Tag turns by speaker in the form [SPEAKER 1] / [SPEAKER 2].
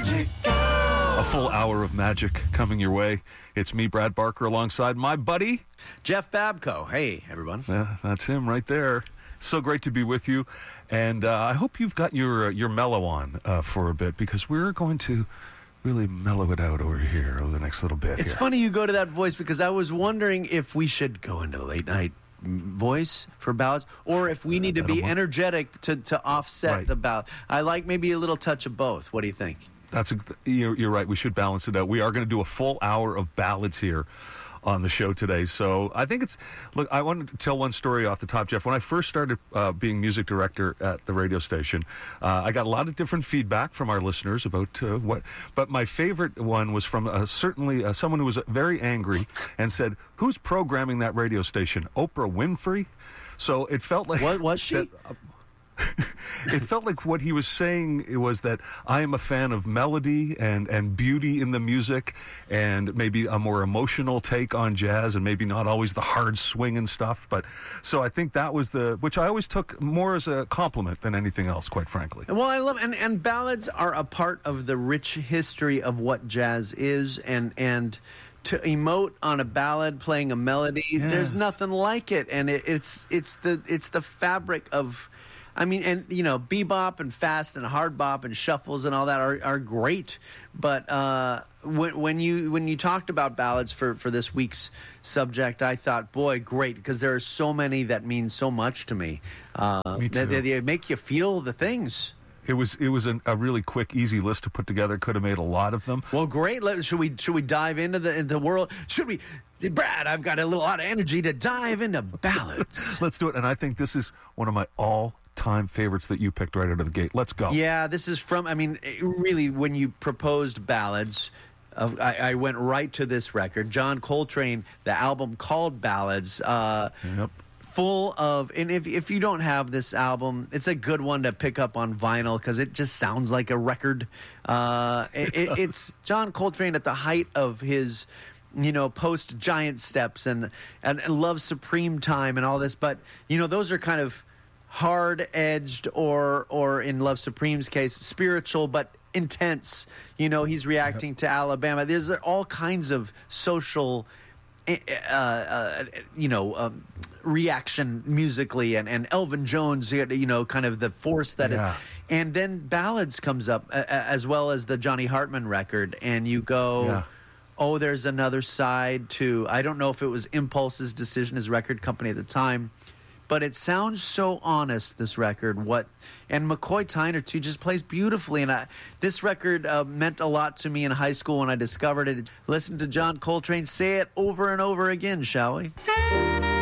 [SPEAKER 1] A full hour of magic coming your way. It's me, Brad Barker, alongside my buddy
[SPEAKER 2] Jeff Babko. Hey, everyone.
[SPEAKER 1] Yeah, that's him right there. So great to be with you, and I hope you've got your mellow on for a bit, because we're going to really mellow it out over here over the next little bit.
[SPEAKER 2] It's funny you go to that voice, because I was wondering if we should go into the late night voice for ballads, or if we need to be energetic to offset the ballad. I like maybe a little touch of both. What do you think?
[SPEAKER 1] You're right. We should balance it out. We are going to do a full hour of ballads here on the show today. So I think look, I wanted to tell one story off the top, Jeff. When I first started being music director at the radio station, I got a lot of different feedback from our listeners about but my favorite one was from certainly someone who was very angry and said, "Who's programming that radio station? Oprah Winfrey?" So it felt like...
[SPEAKER 2] What was she?
[SPEAKER 1] It felt like what he was saying was that I am a fan of melody and beauty in the music, and maybe a more emotional take on jazz, and maybe not always the hard swing and stuff. But so I think that was which I always took more as a compliment than anything else, quite frankly.
[SPEAKER 2] Well, I love and ballads are a part of the rich history of what jazz is, and to emote on a ballad playing a melody, there's nothing like it, and it's the fabric of. I mean, and bebop and fast and hard bop and shuffles and all that are great. But when you talked about ballads for this week's subject, I thought, boy, great, because there are so many that mean so much to me.
[SPEAKER 1] Me too.
[SPEAKER 2] They make you feel the things.
[SPEAKER 1] It was a really quick, easy list to put together. Could have made a lot of them.
[SPEAKER 2] Well, great. Should we dive into the world? Should we? Brad, I've got a lot of energy to dive into ballads.
[SPEAKER 1] Let's do it. And I think this is one of my all-time favorites that you picked right out of the gate. Let's go.
[SPEAKER 2] Yeah, this is really, when you proposed ballads, I went right to this record. John Coltrane, the album called Ballads.
[SPEAKER 1] Yep.
[SPEAKER 2] Full of, and if you don't have this album, it's a good one to pick up on vinyl, because it just sounds like a record. It's John Coltrane at the height of his, post Giant Steps and Love Supreme time and all this. But those are kind of hard-edged, or in Love Supreme's case, spiritual but intense. He's reacting to Alabama. There's all kinds of social reaction musically, and Elvin Jones, kind of the force that and then Ballads comes up, as well as the Johnny Hartman record, and you go, oh, there's another side to, I don't know if it was Impulse's decision, his record company at the time, but it sounds so honest, this record. And McCoy Tyner, too, just plays beautifully. And this record meant a lot to me in high school when I discovered it. Listen to John Coltrane say it over and over again, shall we?